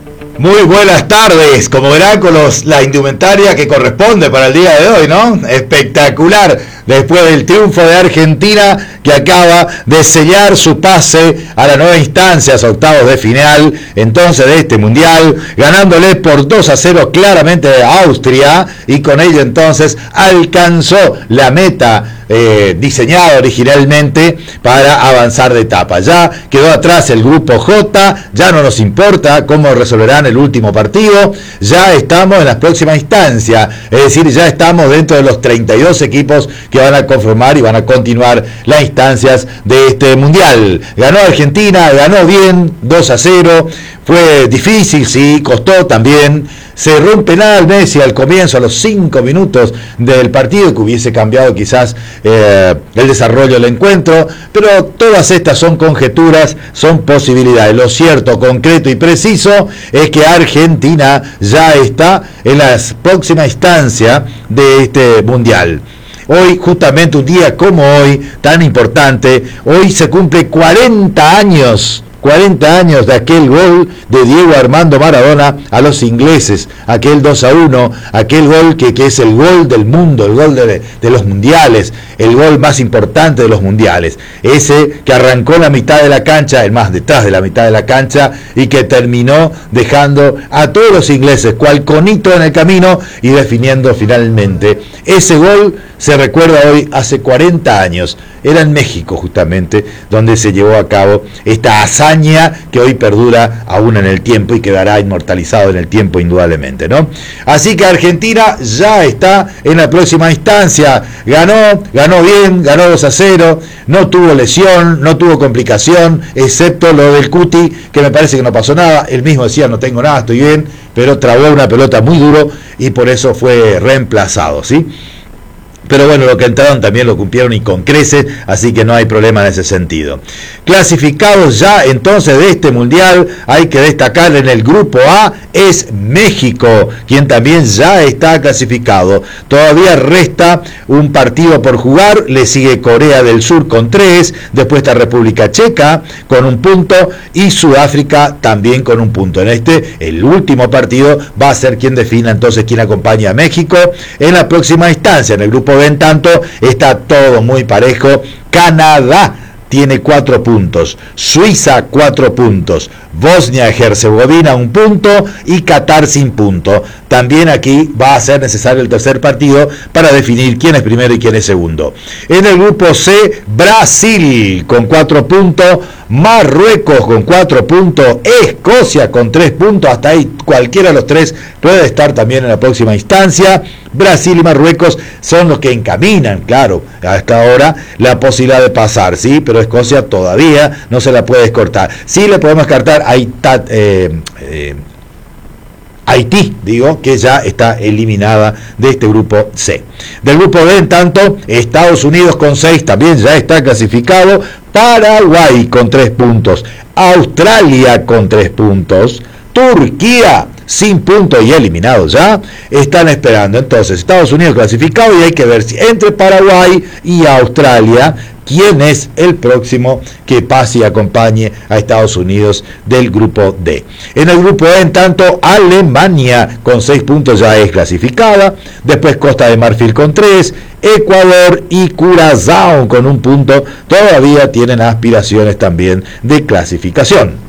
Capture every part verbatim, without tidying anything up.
Muy buenas tardes, como verán con los, la indumentaria que corresponde para el día de hoy, ¿no? Espectacular, después del triunfo de Argentina que acaba de sellar su pase a las nueve instancias, octavos de final, entonces de este mundial, ganándole por dos a cero claramente a Austria y con ello entonces alcanzó la meta Eh, diseñado originalmente para avanzar de etapa. Ya quedó atrás el grupo J, ya no nos importa cómo resolverán el último partido, ya estamos en las próximas instancias, es decir, ya estamos dentro de los treinta y dos equipos que van a conformar y van a continuar las instancias de este mundial. Ganó Argentina, ganó bien, dos a cero, fue difícil, sí, costó también. Se erró un penal Messi al comienzo, a los cinco minutos del partido, que hubiese cambiado quizás eh, el desarrollo del encuentro, pero todas estas son conjeturas, son posibilidades. Lo cierto, concreto y preciso es que Argentina ya está en la próxima instancia de este mundial. Hoy, justamente un día como hoy, tan importante, hoy se cumple cuarenta años cuarenta años de aquel gol de Diego Armando Maradona a los ingleses, aquel dos a uno, aquel gol que, que es el gol del mundo, el gol de, de los mundiales, el gol más importante de los mundiales, ese que arrancó en la mitad de la cancha, el más detrás de la mitad de la cancha, y que terminó dejando a todos los ingleses cual conito en el camino y definiendo finalmente. Ese gol se recuerda hoy hace cuarenta años, era en México justamente, donde se llevó a cabo esta hazaña que hoy perdura aún en el tiempo y quedará inmortalizado en el tiempo indudablemente, ¿no? Así que Argentina ya está en la próxima instancia, ganó, ganó bien, ganó dos a cero, no tuvo lesión, no tuvo complicación, excepto lo del Cuti, que me parece que no pasó nada, él mismo decía no tengo nada, estoy bien, pero trabó una pelota muy duro y por eso fue reemplazado, ¿sí? Pero bueno, lo que entraron también lo cumplieron y con creces, así que no hay problema en ese sentido. Clasificados ya entonces de este mundial, hay que destacar en el grupo A es México, quien también ya está clasificado. Todavía resta un partido por jugar, le sigue Corea del Sur con tres, después está República Checa con un punto y Sudáfrica también con un punto. En este, el último partido va a ser quien defina entonces quién acompaña a México en la próxima instancia. En el grupo B, en tanto, está todo muy parejo. Canadá tiene cuatro puntos, Suiza cuatro puntos, Bosnia y Herzegovina un punto y Qatar sin punto. También aquí va a ser necesario el tercer partido para definir quién es primero y quién es segundo. En el grupo C, Brasil con cuatro puntos, Marruecos con cuatro puntos, Escocia con tres puntos, hasta ahí cualquiera de los tres puede estar también en la próxima instancia. Brasil y Marruecos son los que encaminan, claro, hasta ahora la posibilidad de pasar, sí, pero Escocia todavía no se la puede descartar. Sí le podemos descartar a Haití, eh, eh, Haití, digo, que ya está eliminada de este grupo C. Del grupo D, en tanto, Estados Unidos con seis también ya está clasificado, Paraguay con tres puntos, Australia con tres puntos, Turquía sin puntos y eliminado ya, están esperando entonces Estados Unidos clasificado y hay que ver si entre Paraguay y Australia quién es el próximo que pase y acompañe a Estados Unidos del grupo D. En el grupo E, en tanto, Alemania con seis puntos ya es clasificada, después Costa de Marfil con tres, Ecuador y Curazao con un punto todavía tienen aspiraciones también de clasificación.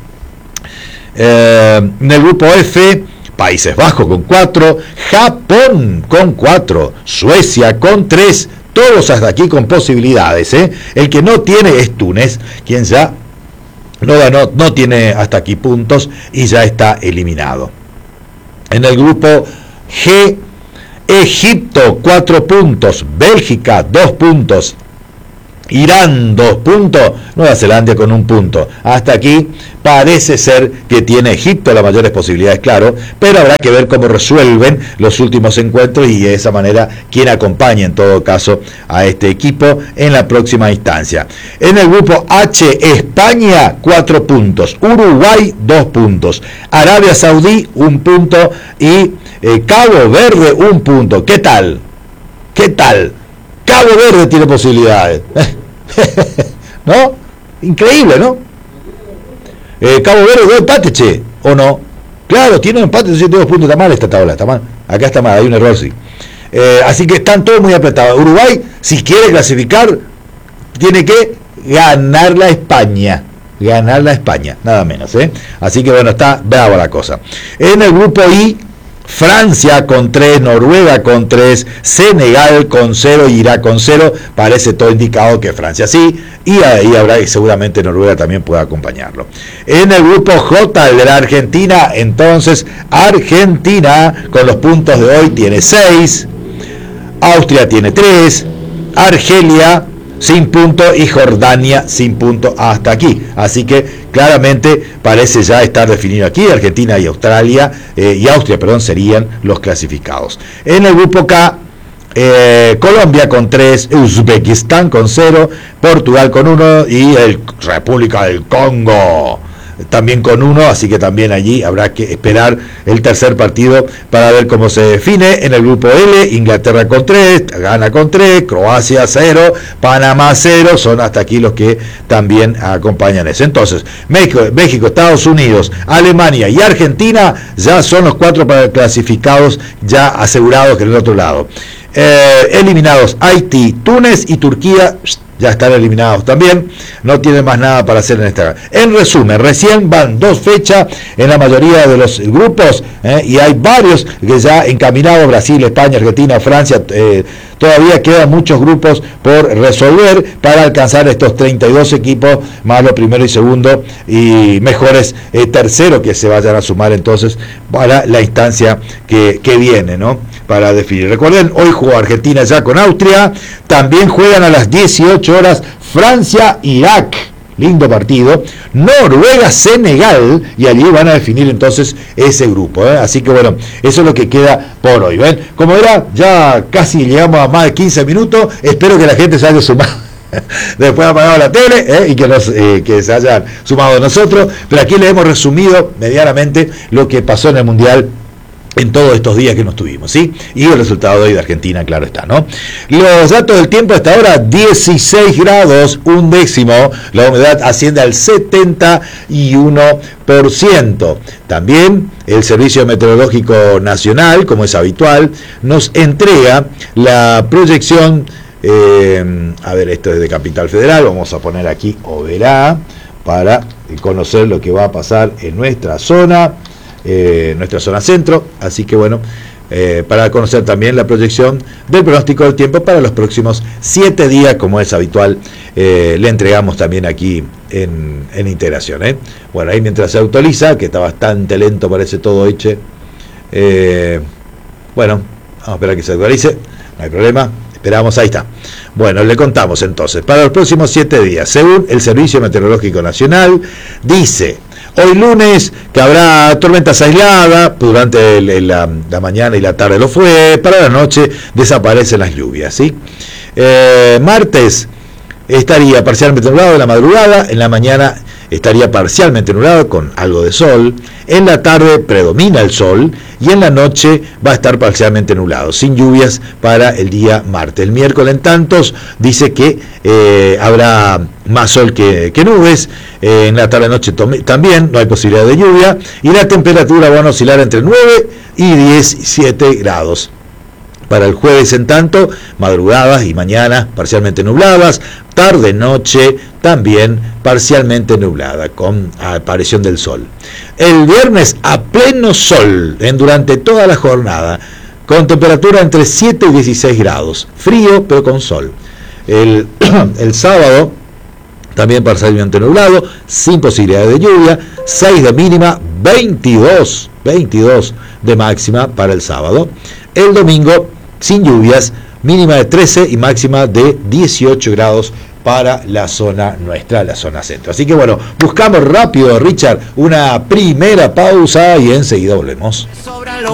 Eh, en el grupo F, Países Bajos con cuatro, Japón con cuatro, Suecia con tres, todos hasta aquí con posibilidades, ¿eh? El que no tiene es Túnez, quien ya no ganó, no tiene hasta aquí puntos y ya está eliminado. En el grupo G, Egipto cuatro puntos, Bélgica dos puntos, Irán dos puntos, Nueva Zelanda con un punto. Hasta aquí parece ser que tiene Egipto las mayores posibilidades, claro, pero habrá que ver cómo resuelven los últimos encuentros y de esa manera quién acompaña en todo caso a este equipo en la próxima instancia. En el grupo H, España cuatro puntos, Uruguay dos puntos, Arabia Saudí un punto y eh, Cabo Verde un punto. ¿Qué tal? ¿Qué tal? Cabo Verde tiene posibilidades. ¿No? Increíble, ¿no? Eh, Cabo Verde, dos empates, che, ¿o no? Claro, tiene un empate, entonces tiene dos puntos. Está mal esta tabla, está mal. Acá está mal, hay un error, sí. Eh, así que están todos muy apretados. Uruguay, si quiere clasificar, tiene que ganar la España. Ganar la España, nada menos, ¿eh? Así que bueno, está brava la cosa. En el grupo I, Francia con tres, Noruega con tres, Senegal con cero y Irak con cero. Parece todo indicado que Francia sí, y ahí habrá, y seguramente Noruega también pueda acompañarlo. En el grupo J, el de la Argentina, entonces Argentina con los puntos de hoy tiene seis, Austria tiene tres, Argelia sin punto y Jordania sin punto hasta aquí. Así que claramente parece ya estar definido aquí. Argentina y Australia eh, y Austria, perdón, serían los clasificados. En el grupo K, eh, Colombia con tres, Uzbekistán con cero, Portugal con uno y el República del Congo también con uno, así que también allí habrá que esperar el tercer partido para ver cómo se define. En el grupo L, Inglaterra con tres, Ghana con tres, Croacia cero, Panamá cero, son hasta aquí los que también acompañan eso. Entonces, México, México, Estados Unidos, Alemania y Argentina ya son los cuatro clasificados ya asegurados que en el otro lado. Eh, eliminados Haití, Túnez y Turquía ya están eliminados también, no tienen más nada para hacer en esta. En resumen, recién van dos fechas en la mayoría de los grupos eh, y hay varios que ya encaminados, Brasil, España, Argentina, Francia, eh, todavía quedan muchos grupos por resolver para alcanzar estos treinta y dos equipos, más los primero y segundo y mejores eh, terceros que se vayan a sumar entonces para la instancia que, que viene, ¿no? Para definir. Recuerden, hoy jugó Argentina ya con Austria, también juegan a las dieciocho horas Francia, Irak, lindo partido, Noruega, Senegal, y allí van a definir entonces ese grupo, ¿eh? Así que bueno, eso es lo que queda por hoy, ¿ven? Como era, ya casi llegamos a más de quince minutos, espero que la gente se haya sumado. Después ha apagado la tele ¿eh? y que, nos, eh, que se hayan sumado a nosotros, pero aquí les hemos resumido medianamente lo que pasó en el Mundial en todos estos días que nos tuvimos, ¿sí? Y el resultado de hoy de Argentina, claro está, ¿no? Los datos del tiempo hasta ahora, dieciséis grados, un décimo, la humedad asciende al setenta y uno por ciento. También el Servicio Meteorológico Nacional, como es habitual, nos entrega la proyección, eh, a ver, esto es de Capital Federal, vamos a poner aquí Oberá, para conocer lo que va a pasar en nuestra zona, Eh, nuestra zona centro, así que bueno, eh, para conocer también la proyección del pronóstico del tiempo para los próximos siete días, como es habitual, eh, le entregamos también aquí en, en integración, ¿eh? Bueno, ahí mientras se actualiza, que está bastante lento, parece todo Eche, eh, bueno, vamos a esperar que se actualice, no hay problema, esperamos, ahí está. Bueno, le contamos entonces, para los próximos siete días, según el Servicio Meteorológico Nacional, dice: hoy lunes que habrá tormentas aisladas, durante el, la, la mañana y la tarde lo fue, para la noche desaparecen las lluvias, ¿sí? Eh, martes estaría parcialmente nublado en la madrugada, en la mañana estaría parcialmente nublado con algo de sol, en la tarde predomina el sol y en la noche va a estar parcialmente nublado, sin lluvias para el día martes. El miércoles en tantos dice que eh, habrá más sol que, que nubes, eh, en la tarde-noche también no hay posibilidad de lluvia y la temperatura va a oscilar entre nueve y diecisiete grados. Para el jueves en tanto, madrugadas y mañanas parcialmente nubladas, tarde-noche también parcialmente nublada, con aparición del sol. El viernes a pleno sol, en durante toda la jornada, con temperatura entre siete y dieciséis grados, frío pero con sol. El, el sábado también parcialmente nublado, sin posibilidad de lluvia, seis de mínima, veintidós, veintidós de máxima para el sábado. El domingo, sin lluvias, mínima de trece y máxima de dieciocho grados para la zona nuestra, la zona centro. Así que bueno, buscamos rápido, Richard, una primera pausa y enseguida volvemos.